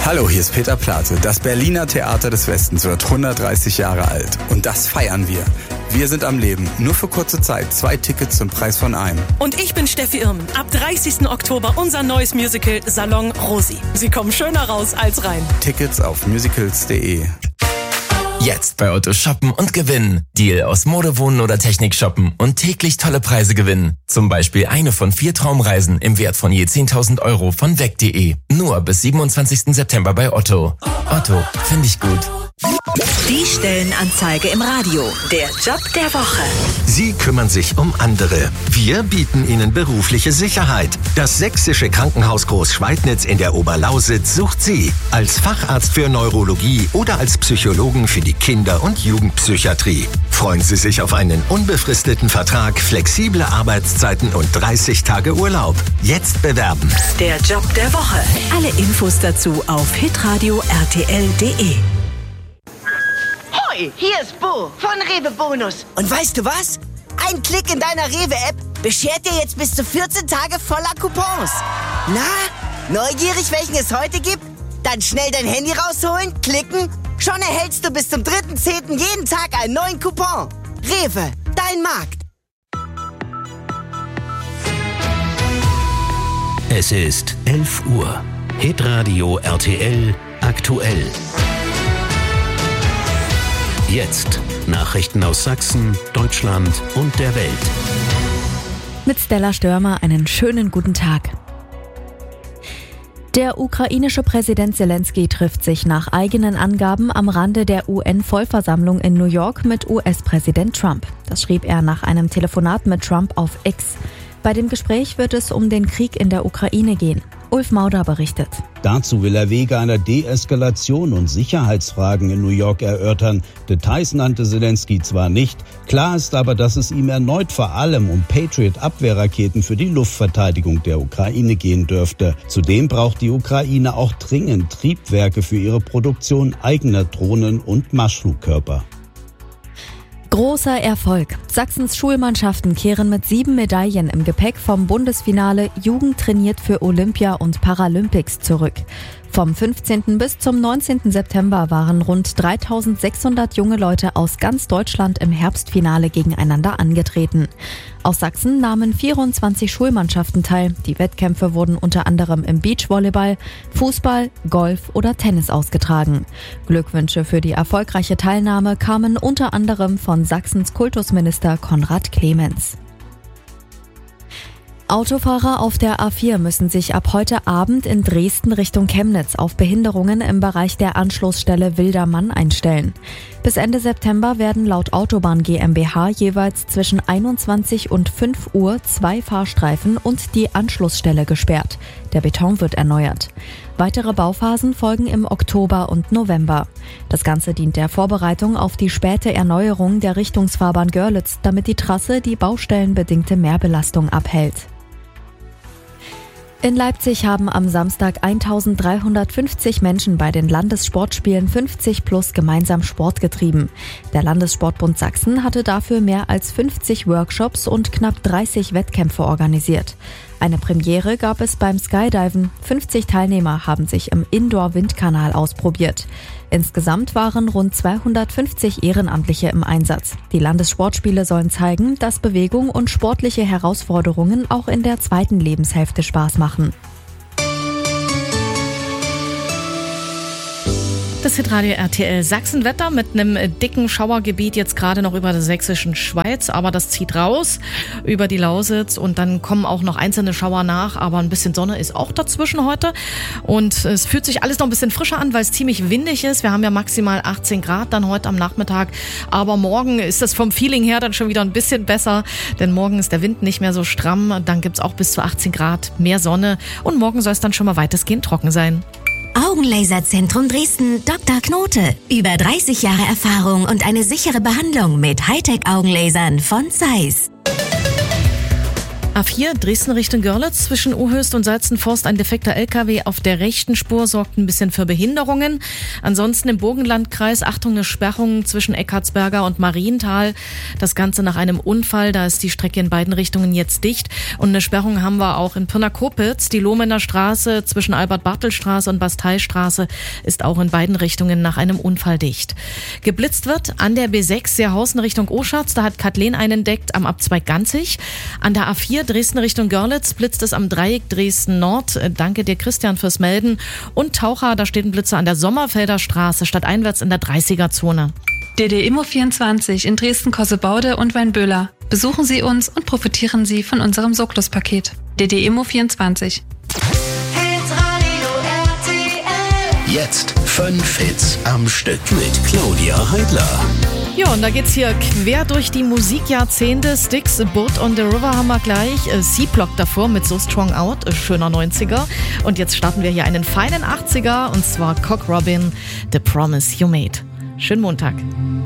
Hallo, hier ist Peter Plate. Das Berliner Theater des Westens wird 130 Jahre alt. Und das feiern wir. Wir sind am Leben. Nur für kurze Zeit. 2 Tickets zum Preis von einem. Und ich bin Steffi Irmen. Ab 30. Oktober unser neues Musical Salon Rosi. Sie kommen schöner raus als rein. Tickets auf musicals.de. Jetzt bei Otto shoppen und gewinnen. Deal aus Mode, Wohnen oder Technik shoppen und täglich tolle Preise gewinnen. Zum Beispiel eine von 4 Traumreisen im Wert von je 10.000 € von weg.de. Nur bis 27. September bei Otto. Otto, finde ich gut. Die Stellenanzeige im Radio. Der Job der Woche. Sie kümmern sich um andere. Wir bieten Ihnen berufliche Sicherheit. Das Sächsische Krankenhaus Großschweidnitz in der Oberlausitz sucht Sie als Facharzt für Neurologie oder als Psychologen für die Kinder- und Jugendpsychiatrie. Freuen Sie sich auf einen unbefristeten Vertrag, flexible Arbeitszeiten und 30 Tage Urlaub. Jetzt bewerben. Der Job der Woche. Alle Infos dazu auf hitradio rtl.de. Hoi, hier ist Bo von Rewe Bonus. Und weißt du was? Ein Klick in deiner Rewe-App beschert dir jetzt bis zu 14 Tage voller Coupons. Na, neugierig, welchen es heute gibt? Dann schnell dein Handy rausholen, klicken. Schon erhältst du bis zum 3.10. jeden Tag einen neuen Coupon. Rewe, dein Markt. Es ist 11 Uhr. Hitradio RTL aktuell. Jetzt Nachrichten aus Sachsen, Deutschland und der Welt. Mit Stella Störmer einen schönen guten Tag. Der ukrainische Präsident Zelensky trifft sich nach eigenen Angaben am Rande der UN-Vollversammlung in New York mit US-Präsident Trump. Das schrieb er nach einem Telefonat mit Trump auf X. Bei dem Gespräch wird es um den Krieg in der Ukraine gehen. Ulf Mauder berichtet. Dazu will er Wege einer Deeskalation und Sicherheitsfragen in New York erörtern. Details nannte Zelensky zwar nicht, klar ist aber, dass es ihm erneut vor allem um Patriot-Abwehrraketen für die Luftverteidigung der Ukraine gehen dürfte. Zudem braucht die Ukraine auch dringend Triebwerke für ihre Produktion eigener Drohnen und Marschflugkörper. Großer Erfolg. Sachsens Schulmannschaften kehren mit 7 Medaillen im Gepäck vom Bundesfinale Jugend trainiert für Olympia und Paralympics zurück. Vom 15. bis zum 19. September waren rund 3.600 junge Leute aus ganz Deutschland im Herbstfinale gegeneinander angetreten. Aus Sachsen nahmen 24 Schulmannschaften teil. Die Wettkämpfe wurden unter anderem im Beachvolleyball, Fußball, Golf oder Tennis ausgetragen. Glückwünsche für die erfolgreiche Teilnahme kamen unter anderem von Sachsens Kultusminister Konrad Clemens. Autofahrer auf der A4 müssen sich ab heute Abend in Dresden Richtung Chemnitz auf Behinderungen im Bereich der Anschlussstelle Wildermann einstellen. Bis Ende September werden laut Autobahn GmbH jeweils zwischen 21 und 5 Uhr 2 Fahrstreifen und die Anschlussstelle gesperrt. Der Beton wird erneuert. Weitere Bauphasen folgen im Oktober und November. Das Ganze dient der Vorbereitung auf die späte Erneuerung der Richtungsfahrbahn Görlitz, damit die Trasse die baustellenbedingte Mehrbelastung abhält. In Leipzig haben am Samstag 1.350 Menschen bei den Landessportspielen 50 plus gemeinsam Sport getrieben. Der Landessportbund Sachsen hatte dafür mehr als 50 Workshops und knapp 30 Wettkämpfe organisiert. Eine Premiere gab es beim Skydiven. 50 Teilnehmer haben sich im Indoor-Windkanal ausprobiert. Insgesamt waren rund 250 Ehrenamtliche im Einsatz. Die Landessportspiele sollen zeigen, dass Bewegung und sportliche Herausforderungen auch in der zweiten Lebenshälfte Spaß machen. Das Hitradio RTL Sachsenwetter mit einem dicken Schauergebiet jetzt gerade noch über der sächsischen Schweiz, aber das zieht raus über die Lausitz und dann kommen auch noch einzelne Schauer nach, aber ein bisschen Sonne ist auch dazwischen heute und es fühlt sich alles noch ein bisschen frischer an, weil es ziemlich windig ist. Wir haben ja maximal 18 Grad dann heute am Nachmittag, aber morgen ist das vom Feeling her dann schon wieder ein bisschen besser, denn morgen ist der Wind nicht mehr so stramm, dann gibt's auch bis zu 18 Grad mehr Sonne und morgen soll es dann schon mal weitestgehend trocken sein. Augenlaserzentrum Dresden, Dr. Knote. Über 30 Jahre Erfahrung und eine sichere Behandlung mit Hightech-Augenlasern von Zeiss. A4 Dresden Richtung Görlitz zwischen Uhöst und Salzenforst ein defekter LKW auf der rechten Spur sorgt ein bisschen für Behinderungen. Ansonsten im Burgenlandkreis Achtung, eine Sperrung zwischen Eckartsberger und Marienthal. Das Ganze nach einem Unfall, da ist die Strecke in beiden Richtungen jetzt dicht. Und eine Sperrung haben wir auch in Pirna-Kopitz. Die Lohmener Straße zwischen Albert-Bartel-Straße und Basteistraße ist auch in beiden Richtungen nach einem Unfall dicht. Geblitzt wird an der B6 Seehausen Richtung Oschatz, da hat Kathleen einen entdeckt am Abzweig Ganzig. An der A4 Dresden Richtung Görlitz blitzt es am Dreieck Dresden Nord. Danke dir, Christian, fürs Melden. Und Taucher, da steht ein Blitzer an der Sommerfelder Straße, stadteinwärts in der 30er-Zone. DD Immo 24 in Dresden-Kossebaude und Weinböhler. Besuchen Sie uns und profitieren Sie von unserem Socklus-Paket. DD Immo 24. Jetzt 5 Hits am Stück mit Claudia Heidler. Ja, und da geht's hier quer durch die Musikjahrzehnte. Styx, Boat on the River haben wir gleich. C-Block davor mit So Strong Out, schöner 90er. Und jetzt starten wir hier einen feinen 80er, und zwar Cock Robin, The Promise You Made. Schönen Montag.